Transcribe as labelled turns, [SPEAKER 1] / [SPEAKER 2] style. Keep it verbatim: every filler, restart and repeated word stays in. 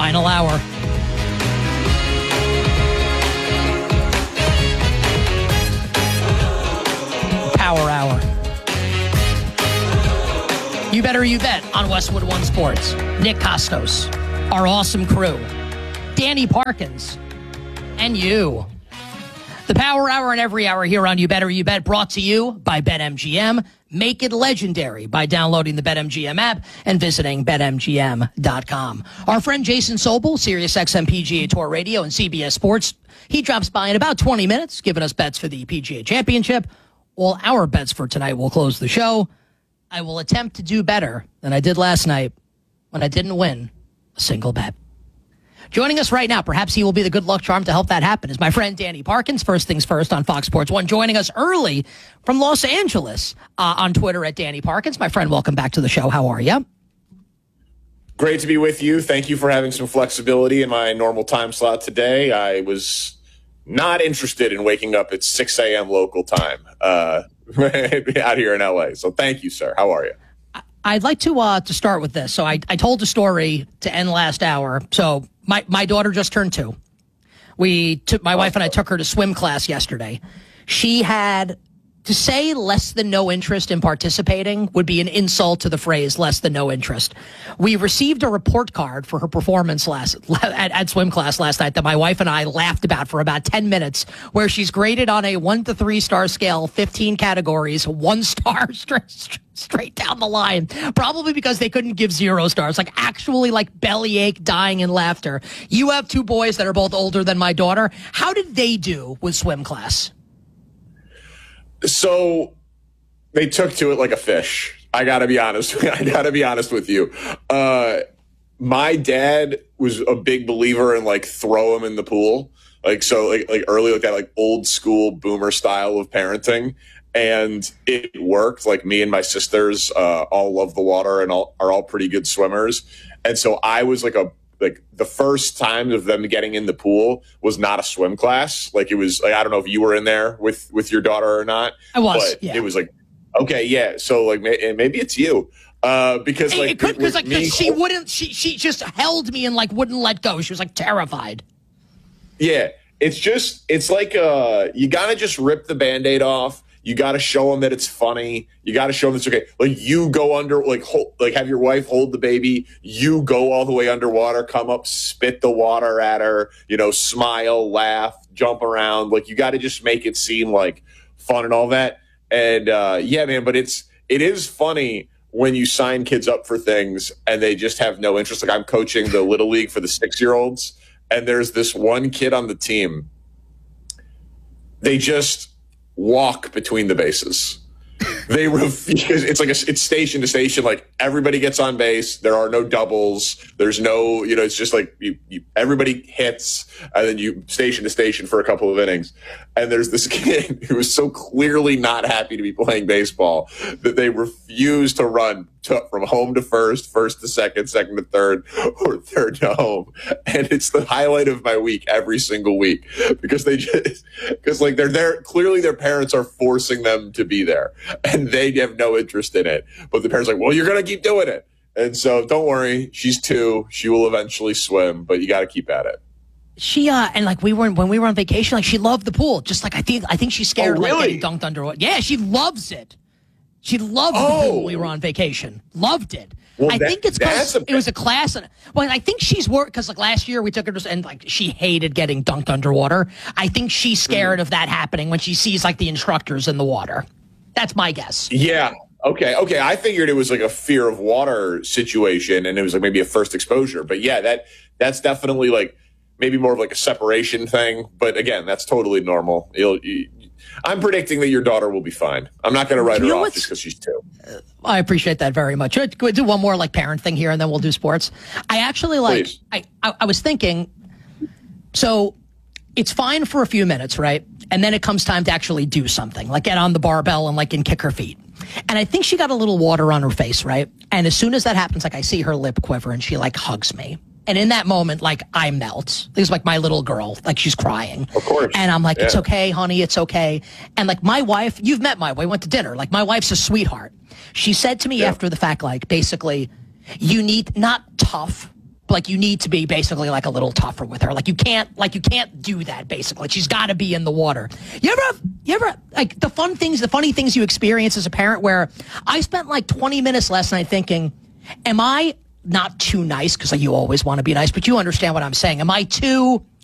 [SPEAKER 1] Final hour. Power hour. You better you bet on Westwood One Sports. Nick Costos, our awesome crew, Danny Parkins, and you. The Power Hour and every hour here on You Better You Bet, brought to you by BetMGM. Make it legendary by downloading the BetMGM app and visiting bet M G M dot com. Our friend Jason Sobel, SiriusXM P G A Tour Radio and C B S Sports, he drops by in about twenty minutes, giving us bets for the P G A Championship. All our bets for tonight will close the show. I will attempt to do better than I did last night when I didn't win a single bet. Joining us right now, perhaps he will be the good luck charm to help that happen, is my friend Danny Parkins. First things first on Fox Sports one. Joining us early from Los Angeles uh, on Twitter at Danny Parkins. My friend, welcome back to the show. How are you?
[SPEAKER 2] Great to be with you. Thank you for having some flexibility in my normal time slot today. I was not interested in waking up at six a.m. local time uh, out here in L A. So thank you, sir. How are you?
[SPEAKER 1] I'd like to uh, to start with this. So I, I told a story to end last hour. So my, my daughter just turned two. We took my wife and I took her to swim class yesterday. She had, to say less than no interest in participating would be an insult to the phrase less than no interest. We received a report card for her performance last at, at swim class last night that my wife and I laughed about for about ten minutes, where she's graded on a one to three star scale, fifteen categories, one star straight, straight down the line, probably because they couldn't give zero stars, like actually like bellyache, dying in laughter. You have two boys that are both older than my daughter. How did they do with swim class?
[SPEAKER 2] So they took to it like a fish. I gotta be honest. I gotta be honest with you. Uh, my dad was a big believer in like throw him in the pool. Like, so like, like early, like that, like old school boomer style of parenting. And it worked. Like me and my sisters, uh, all love the water and all, are all pretty good swimmers. And so I was like a, like the first time of them getting in the pool was not a swim class. Like it was like, I don't know if you were in there with, with your daughter or not.
[SPEAKER 1] I was,
[SPEAKER 2] but
[SPEAKER 1] yeah.
[SPEAKER 2] It was like, okay, yeah. So like may, maybe it's you. Uh, because like,
[SPEAKER 1] it could, because like
[SPEAKER 2] me,
[SPEAKER 1] she wouldn't, she, she just held me and like wouldn't let go. She was like terrified.
[SPEAKER 2] Yeah. It's just, it's like, uh, you gotta just rip the Band-Aid off. You got to show them that it's funny. You got to show them it's okay. Like you go under, like hold, like have your wife hold the baby. You go all the way underwater, come up, spit the water at her. You know, smile, laugh, jump around. Like you got to just make it seem like fun and all that. And uh, yeah, man. But it's it is funny when you sign kids up for things and they just have no interest. Like I'm coaching the Little League for the six year olds, and there's this one kid on the team. They just walk between the bases. They refuse. It's like a, it's station to station. Like everybody gets on base. There are no doubles. There's no, you know, it's just like you, you, everybody hits and then you station to station for a couple of innings. And there's this kid who is so clearly not happy to be playing baseball that they refuse to run to, from home to first, first to second, second to third, or third to home. And it's the highlight of my week every single week because they just, because like they're there. Clearly their parents are forcing them to be there and they have no interest in it. But the parents are like, well, you're going to keep doing it. And so don't worry. She's two. She will eventually swim, but you got to keep at it.
[SPEAKER 1] She uh and like we were when we were on vacation, like she loved the pool. Just like I think I think she's scared
[SPEAKER 2] oh, really?
[SPEAKER 1] of like getting dunked under. Yeah, she loves it. She loved oh. the pool when we were on vacation. Loved it.
[SPEAKER 2] Well,
[SPEAKER 1] I
[SPEAKER 2] that,
[SPEAKER 1] think it's because
[SPEAKER 2] a,
[SPEAKER 1] it was a class. And, well, I think she's worked because like last year we took her to and like she hated getting dunked underwater. I think she's scared mm. of that happening when she sees like the instructors in the water. That's my guess.
[SPEAKER 2] Yeah. Okay. Okay. I figured it was like a fear of water situation, and it was like maybe a first exposure. But yeah, that that's definitely like. Maybe more of like a separation thing. But again, that's totally normal. You'll, you, I'm predicting that your daughter will be fine. I'm not going to write her off just because she's two.
[SPEAKER 1] Uh, I appreciate that very much. Can we do one more like parent thing here and then we'll do sports? I actually like, I, I, I was thinking, so it's fine for a few minutes, right? And then it comes time to actually do something, like get on the barbell and like and kick her feet. And I think she got a little water on her face, right? And as soon as that happens, like I see her lip quiver and she like hugs me. And in that moment, like, I melt. It's like my little girl, like she's crying.
[SPEAKER 2] Of course.
[SPEAKER 1] And I'm like,
[SPEAKER 2] yeah.
[SPEAKER 1] It's okay, honey, it's okay. And like my wife, you've met my wife, we went to dinner. Like my wife's a sweetheart. She said to me yeah. after the fact, like basically, you need, not tough, like you need to be basically like a little tougher with her. Like you can't, like you can't do that basically. She's got to be in the water. You ever, you ever, like the fun things, the funny things you experience as a parent where I spent like twenty minutes last night thinking, am I not too nice? Because like, you always want to be nice, but you understand what I'm saying. Am I too